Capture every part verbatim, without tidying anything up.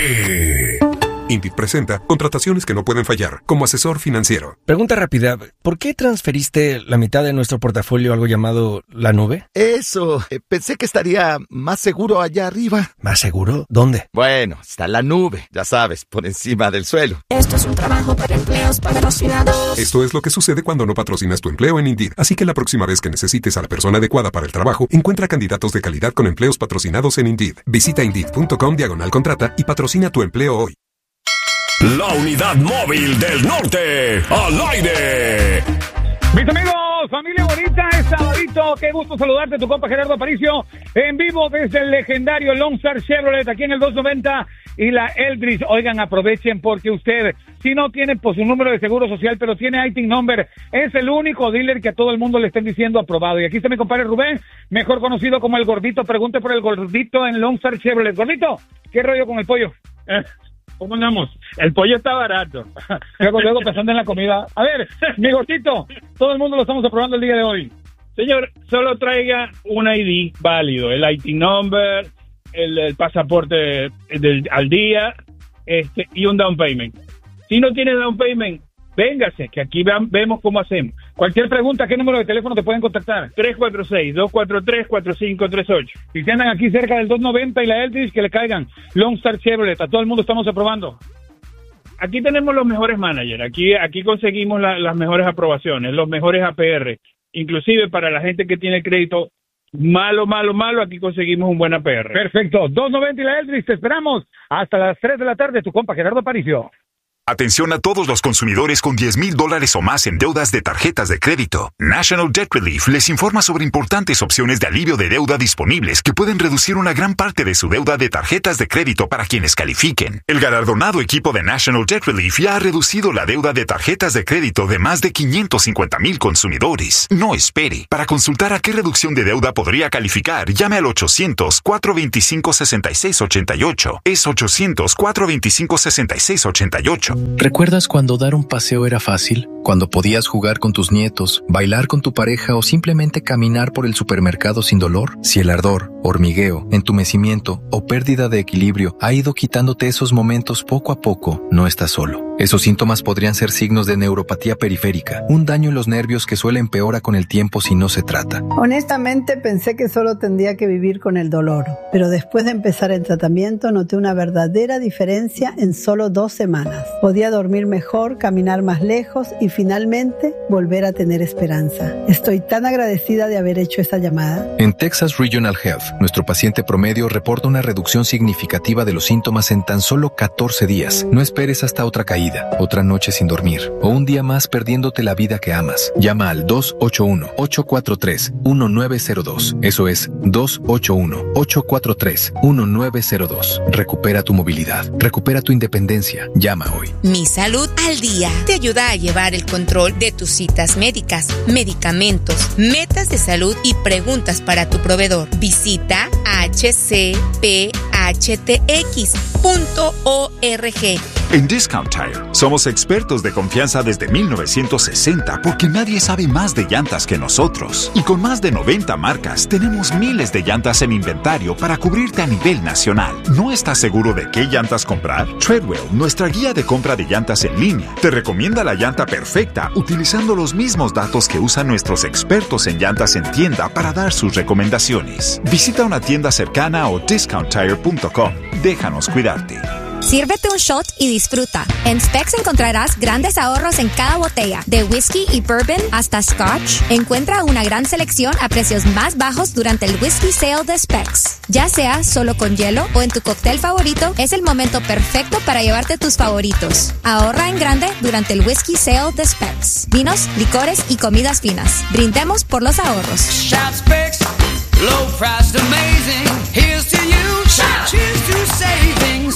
Norte. Indeed presenta contrataciones que no pueden fallar como asesor financiero. Pregunta rápida, ¿por qué transferiste la mitad de nuestro portafolio a algo llamado la nube? Eso, eh, pensé que estaría más seguro allá arriba. ¿Más seguro? ¿Dónde? Bueno, está la nube, ya sabes, por encima del suelo. Esto es un trabajo para empleos patrocinados. Esto es lo que sucede cuando no patrocinas tu empleo en Indeed. Así que la próxima vez que necesites a la persona adecuada para el trabajo, encuentra candidatos de calidad con empleos patrocinados en Indeed. Visita Indeed.com diagonal contrata y patrocina tu empleo hoy. La unidad móvil del norte, al aire. Mis amigos, familia bonita, es sabadito, qué gusto saludarte, tu compa Gerardo Aparicio, en vivo desde el legendario Lone Star Chevrolet, aquí en el dos noventa y la Eldridge. Oigan, aprovechen porque usted, si no tiene pues un número de seguro social, pero tiene I T I N number, es el único dealer que a todo el mundo le estén diciendo aprobado. Y aquí está mi compadre Rubén, mejor conocido como el Gordito. Pregunte por el Gordito en Lone Star Chevrolet. Gordito, ¿qué rollo con el pollo? Eh. ¿Cómo andamos? El pollo está barato. Luego, luego pensando en la comida. A ver, mi Gordito, todo el mundo lo estamos aprobando el día de hoy. Señor, solo traiga un I D válido, el I T number, el, el pasaporte del, al día, este y un down payment. Si no tiene down payment, véngase, que aquí vean, vemos cómo hacemos. Cualquier pregunta, ¿qué número de teléfono te pueden contactar? tres cuatro seis, dos cuatro tres, cuatro cinco tres ocho. Si se andan aquí cerca del dos noventa y la Eldridge, que le caigan. Lone Star Chevrolet, a todo el mundo estamos aprobando. Aquí tenemos los mejores managers, aquí aquí conseguimos la, las mejores aprobaciones, los mejores A P R. Inclusive para la gente que tiene crédito malo, malo, malo, aquí conseguimos un buen A P R. Perfecto, dos noventa y la Eldridge, te esperamos hasta las tres de la tarde, tu compa Gerardo Aparicio. Atención a todos los consumidores con diez mil dólares o más en deudas de tarjetas de crédito. National Debt Relief les informa sobre importantes opciones de alivio de deuda disponibles que pueden reducir una gran parte de su deuda de tarjetas de crédito para quienes califiquen. El galardonado equipo de National Debt Relief ya ha reducido la deuda de tarjetas de crédito de más de quinientos cincuenta mil consumidores. No espere. Para consultar a qué reducción de deuda podría calificar, llame al ochocientos, cuatro veinticinco, sesenta y seis ochenta y ocho. Es ochocientos, cuatro veinticinco, sesenta y seis ochenta y ocho. ¿Recuerdas cuando dar un paseo era fácil? Cuando podías jugar con tus nietos, bailar con tu pareja o simplemente caminar por el supermercado sin dolor. Si el ardor, hormigueo, entumecimiento o pérdida de equilibrio ha ido quitándote esos momentos poco a poco, no estás solo. Esos síntomas podrían ser signos de neuropatía periférica, un daño en los nervios que suele empeora con el tiempo si no se trata. Honestamente pensé que solo tendría que vivir con el dolor, pero después de empezar el tratamiento noté una verdadera diferencia en solo dos semanas. Podía dormir mejor, caminar más lejos y finalmente volver a tener esperanza. Estoy tan agradecida de haber hecho esa llamada. En Texas Regional Health, nuestro paciente promedio reporta una reducción significativa de los síntomas en tan solo catorce días. No esperes hasta otra caída, otra noche sin dormir o un día más perdiéndote la vida que amas. Llama al dos ocho uno, ocho cuatro tres, uno nueve cero dos. Eso es dos ocho uno, ocho cuatro tres, uno nueve cero dos. Recupera tu movilidad. Recupera tu independencia. Llama hoy. Mi Salud al Día te ayuda a llevar el control de tus citas médicas, medicamentos, metas de salud y preguntas para tu proveedor. Visita h c p h t x punto org. En Discount Tire, somos expertos de confianza desde mil novecientos sesenta porque nadie sabe más de llantas que nosotros. Y con más de noventa marcas, tenemos miles de llantas en inventario para cubrirte a nivel nacional. ¿No estás seguro de qué llantas comprar? Treadwell, nuestra guía de compra de llantas en línea, te recomienda la llanta perfecta utilizando los mismos datos que usan nuestros expertos en llantas en tienda para dar sus recomendaciones. Visita una tienda cercana o discount tire punto com. Déjanos cuidarte. Sírvete un shot y disfruta. En Specs encontrarás grandes ahorros en cada botella, de whisky y bourbon hasta scotch. Encuentra una gran selección a precios más bajos durante el Whisky Sale de Specs. Ya sea solo con hielo o en tu cóctel favorito, es el momento perfecto para llevarte tus favoritos. Ahorra en grande durante el Whisky Sale de Specs. Vinos, licores y comidas finas. Brindemos por los ahorros. Shop Specs, low price amazing. Here's to you, Shop. Cheers to savings.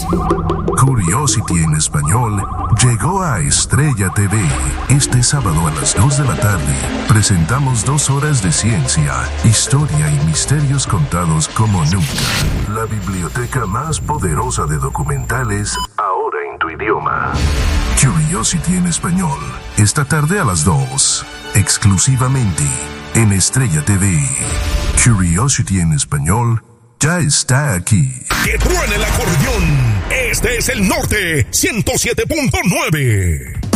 Curiosity en español llegó a Estrella T V. Este sábado a las dos de la tarde presentamos dos horas de ciencia, historia y misterios contados como nunca. La biblioteca más poderosa de documentales ahora en tu idioma. Curiosity en español. Esta tarde a las dos. Exclusivamente en Estrella T V. Curiosity en español ya está aquí. ¡Que truene el acordeón! Este es es el Norte ciento siete punto nueve.